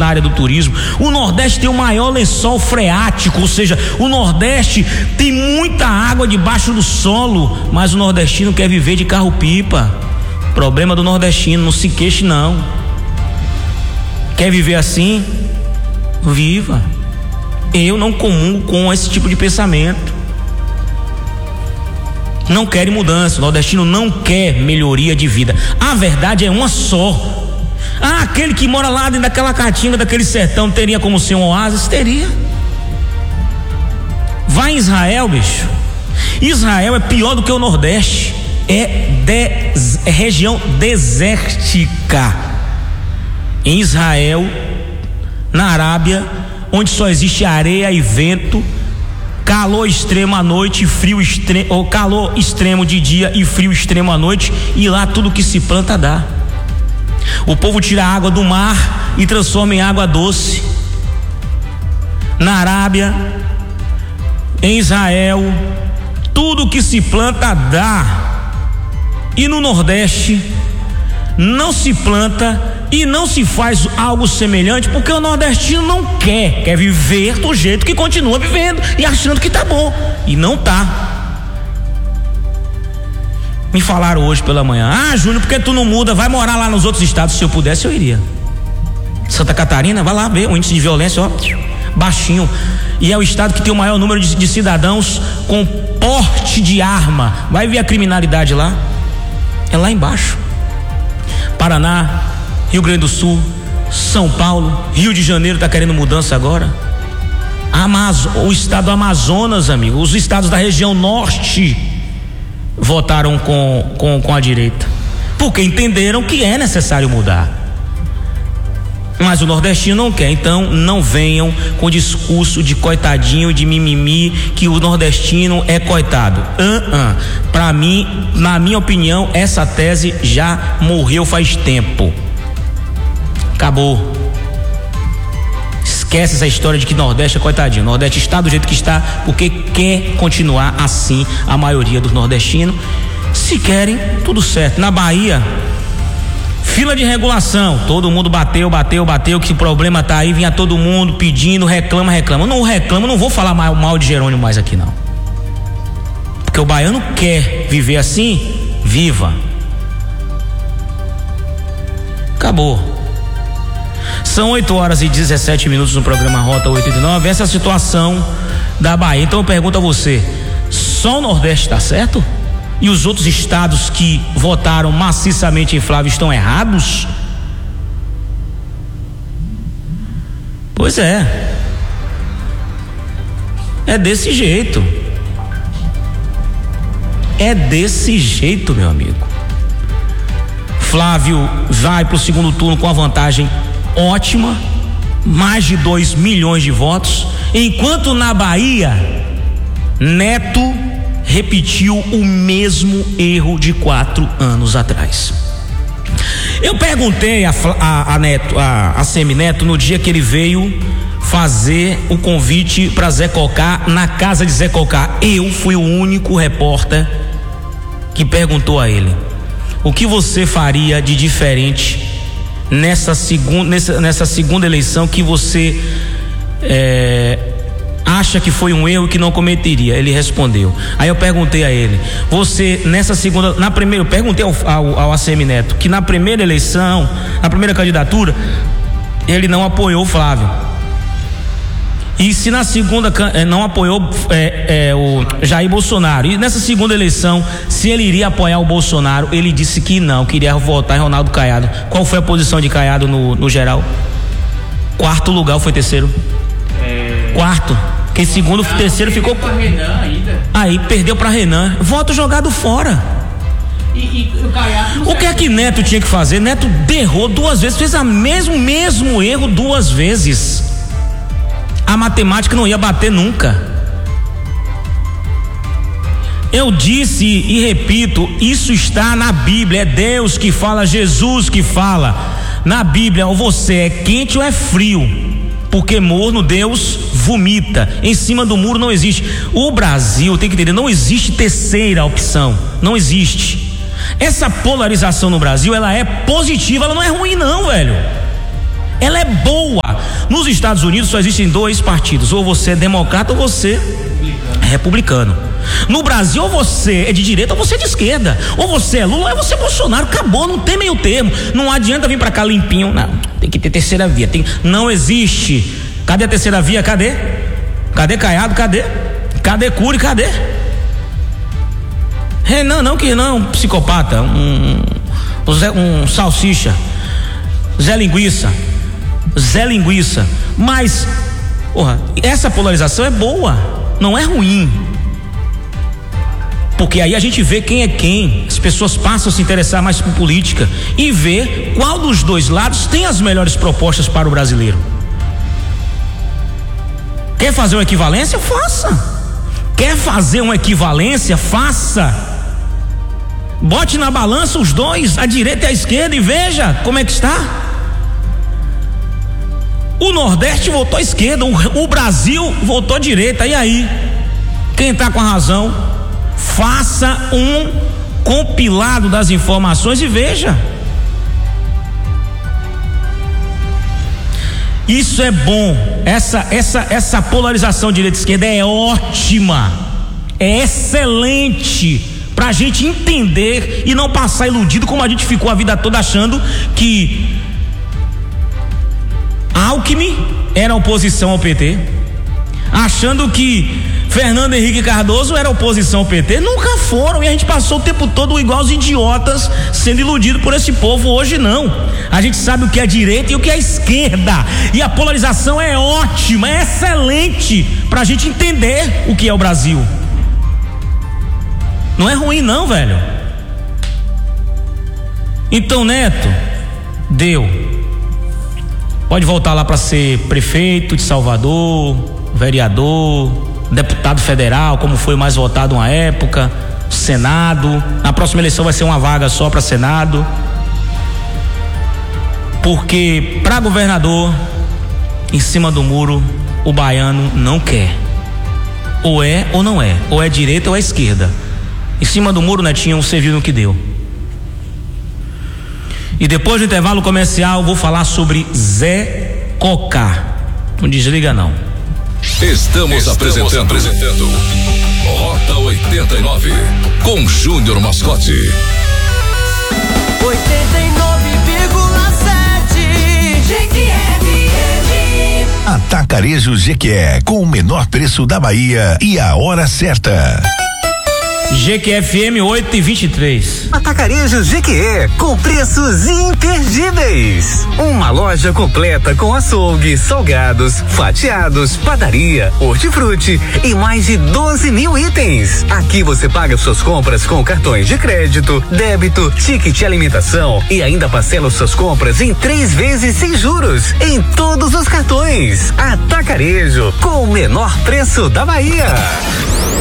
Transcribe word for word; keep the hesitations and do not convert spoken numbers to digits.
na área do turismo. O Nordeste tem o maior lençol freático, ou seja, o Nordeste tem muita água debaixo do solo, mas o nordestino quer viver de carro-pipa. Problema do nordestino, não se queixe não. Quer viver assim? Viva. Eu não comungo com esse tipo de pensamento. Não querem mudança, o nordestino não quer melhoria de vida. A verdade é uma só. Ah, aquele que mora lá dentro daquela caatinga, daquele sertão, teria como ser um oásis? Teria. Vai em Israel, bicho. Israel é pior do que o Nordeste. É, des, é região desértica. Em Israel, na Arábia, onde só existe areia e vento, calor extremo à noite, frio extremo, ou calor extremo de dia e frio extremo à noite, e lá tudo que se planta dá. O povo tira a água do mar e transforma em água doce. Na Arábia, em Israel, tudo que se planta dá. E no Nordeste não se planta e não se faz algo semelhante, porque o nordestino não quer, quer viver do jeito que continua vivendo e achando que tá bom, e não tá. Me falaram hoje pela manhã: ah, Júnior, por que tu não muda? Vai morar lá nos outros estados. Se eu pudesse, eu iria. Santa Catarina, vai lá ver o índice de violência, ó, baixinho. E é o estado que tem o maior número de, de cidadãos com porte de arma. Vai ver a criminalidade lá. É lá embaixo. Paraná, Rio Grande do Sul, São Paulo, Rio de Janeiro está querendo mudança agora. Amazo, o estado do Amazonas, amigo, os estados da região norte votaram com, com, com a direita, porque entenderam que é necessário mudar. Mas o nordestino não quer. Então não venham com discurso de coitadinho, de mimimi, que o nordestino é coitado. uh, uh. Para mim, na minha opinião, essa tese já morreu faz tempo. Acabou. Esquece essa história de que Nordeste é coitadinho. O Nordeste está do jeito que está porque quer continuar assim, a maioria dos nordestinos. Se querem, tudo certo. Na Bahia, fila de regulação, todo mundo bateu, bateu, bateu, que o problema tá aí, vinha todo mundo pedindo, reclama, reclama. Não reclama, não vou falar mal, mal de Jerônimo mais aqui não. Porque o baiano quer viver assim, viva. Acabou. São oito horas e dezessete minutos no programa Rota oitenta e nove. Essa é a situação da Bahia. Então eu pergunto a você: só o Nordeste está certo? E os outros estados que votaram maciçamente em Flávio estão errados? Pois é. É desse jeito. É desse jeito, meu amigo. Flávio vai para o segundo turno com a vantagem ótima, mais de dois milhões de votos, enquanto na Bahia, Neto repetiu o mesmo erro de quatro anos atrás. Eu perguntei a, a, a Neto, a, a Semineto, no dia que ele veio fazer o convite para Zé Cocá na casa de Zé Cocá. Eu fui o único repórter que perguntou a ele: o que você faria de diferente nessa segunda, nessa, nessa segunda eleição que você é, acha que foi um erro que não cometeria? Ele respondeu. Aí eu perguntei a ele: você nessa segunda, na primeira, eu perguntei ao, ao, ao A C M Neto que na primeira eleição, na primeira candidatura, ele não apoiou o Flávio. E se na segunda não apoiou é, é, o Jair Bolsonaro, e nessa segunda eleição, se ele iria apoiar o Bolsonaro, ele disse que não, queria votar em Ronaldo Caiado. Qual foi a posição de Caiado no, no geral? Quarto lugar, ou foi terceiro? É... Quarto. Porque segundo, ah, terceiro ficou. Renan ainda. Aí perdeu para Renan. Voto jogado fora. E, e o Caiado. O que é que Neto tinha que fazer? Neto errou duas vezes, fez o mesmo, mesmo erro duas vezes. A matemática não ia bater nunca. Eu disse e repito, isso está na Bíblia. É Deus que fala, Jesus que fala. Na Bíblia, ou você é quente ou é frio, porque morno Deus vomita. Em cima do muro não existe. O Brasil tem que entender, não existe terceira opção, não existe. Essa polarização no Brasil, ela é positiva, ela não é ruim não, velho. Ela é boa. Nos Estados Unidos só existem dois partidos, ou você é democrata ou você é republicano. No Brasil, ou você é de direita ou você é de esquerda, ou você é Lula ou você é Bolsonaro. Acabou, não tem meio termo. Não adianta vir pra cá limpinho, não, tem que ter terceira via, tem, não existe. Cadê a terceira via? Cadê? Cadê Caiado? Cadê? Cadê Cury? Cadê? Renan não, que não, um psicopata, um, um, um salsicha, Zé Linguiça, Zé Linguiça. Mas, porra, essa polarização é boa, não é ruim. Porque aí a gente vê quem é quem, as pessoas passam a se interessar mais por política e vê qual dos dois lados tem as melhores propostas para o brasileiro. Quer fazer uma equivalência? Faça. Quer fazer uma equivalência? Faça. Bote na balança os dois, a direita e a esquerda, e veja como é que está. O Nordeste votou à esquerda, o, o Brasil votou à direita. E aí? Quem está com a razão? Faça um compilado das informações e veja. Isso é bom. Essa, essa, essa polarização direita-esquerda é ótima, é excelente para a gente entender e não passar iludido como a gente ficou a vida toda achando que Alckmin era oposição ao P T, achando que Fernando Henrique Cardoso era oposição ao P T. Nunca foram, e a gente passou o tempo todo igual os idiotas, sendo iludido por esse povo. Hoje não, a gente sabe o que é direita e o que é esquerda, e a polarização é ótima, é excelente para a gente entender o que é o Brasil. Não é ruim não, velho. Então, Neto, deu, pode voltar lá para ser prefeito de Salvador, vereador, deputado federal, como foi o mais votado uma época, Senado. Na próxima eleição vai ser uma vaga só para Senado, porque para governador, em cima do muro, o baiano não quer. Ou é ou não é, ou é direita ou é esquerda. Em cima do muro, Netinho, você viu no que deu. E depois do intervalo comercial, vou falar sobre Zé Cocá. Não desliga não. Estamos, Estamos apresentando, apresentando Rota oitenta e nove com Júnior Mascote. oitenta e nove vírgula sete G Q F M. Atacarejo G Q E, com o menor preço da Bahia e a hora certa. G Q F M oito e vinte e três. Atacarejo G Q E, com preços imperdíveis. Uma loja completa com açougue, salgados, fatiados, padaria, hortifruti e mais de doze mil itens. Aqui você paga suas compras com cartões de crédito, débito, ticket de alimentação e ainda parcela suas compras em três vezes sem juros em todos os cartões. Atacarejo, com o menor preço da Bahia.